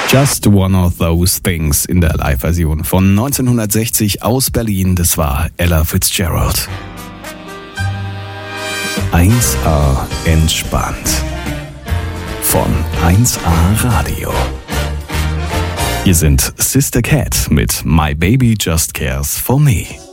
Just One of Those Things in der Live-Version von 1960 aus Berlin. Das war Ella Fitzgerald. 1A entspannt. Von 1A Radio. Hier sind Sister Cat mit My Baby Just Cares for Me.